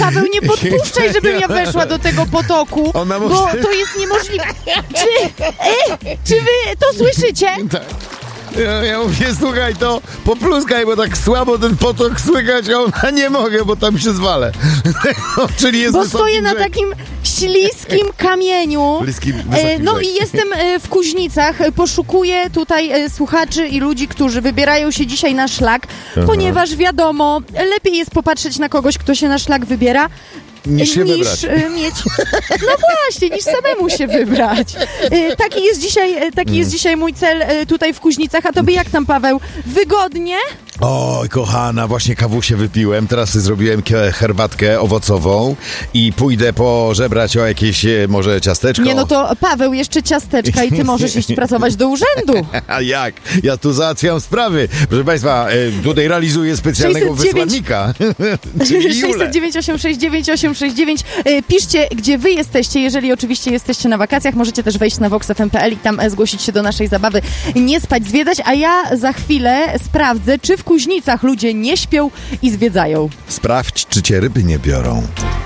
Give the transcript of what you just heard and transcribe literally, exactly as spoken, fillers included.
Paweł, nie podpuszczaj, żebym ja weszła do tego potoku, Ona bo może- to jest niemożliwe. Czy, e, czy wy to słyszycie? Tak. Ja, ja mówię, słuchaj, to popluskaj, bo tak słabo ten potok słychać, a ona nie mogę, bo tam się zwalę. Czyli jest Bo wysoki stoję na brzeg. takim śliskim kamieniu. Bliskim, E, wysoki No brzeg. i jestem e, w Kuźnicach. E, Poszukuję tutaj e, słuchaczy i ludzi, którzy wybierają się dzisiaj na szlak, Aha. ponieważ wiadomo, lepiej jest popatrzeć na kogoś, kto się na szlak wybiera, Niż się niż wybrać. e, mieć. No właśnie, niż samemu się wybrać. E, Taki jest dzisiaj, e, taki Mm. jest dzisiaj mój cel e, tutaj w Kuźnicach. A tobie jak tam, Paweł? Wygodnie? Oj, kochana, właśnie kawusie wypiłem, teraz zrobiłem ke- herbatkę owocową i pójdę pożebrać o jakieś e, może ciasteczko. Nie, no to Paweł, jeszcze ciasteczka i ty możesz iść pracować do urzędu. A jak? Ja tu załatwiam sprawy. Proszę Państwa, e, tutaj realizuję specjalnego sześćset dziewięć wysłannika. Czyli Julę. sześćset dziewięć osiemset sześćdziesiąt dziewięć osiemset sześćdziesiąt dziewięć. E, Piszcie, gdzie wy jesteście, jeżeli oczywiście jesteście na wakacjach. Możecie też wejść na vox f m kropka p l i tam e, zgłosić się do naszej zabawy Nie spać, zwiedzać, a ja za chwilę sprawdzę, czy w Kuźnicach ludzie nie śpią i zwiedzają. Sprawdź, czy cię ryby nie biorą.